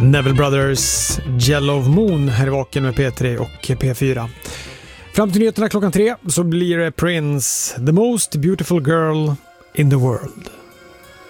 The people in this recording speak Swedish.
Neville Brothers, Yellow Moon här i Vaken med P3 och P4. Fram till nyheterna klockan 3 så blir det Prince, The Most Beautiful Girl in the World.